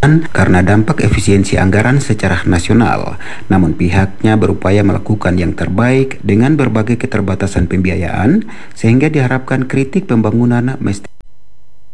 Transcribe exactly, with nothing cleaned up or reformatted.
karena dampak efisiensi anggaran secara nasional. Namun pihaknya berupaya melakukan yang terbaik dengan berbagai keterbatasan pembiayaan, sehingga diharapkan kritik pembangunan mesti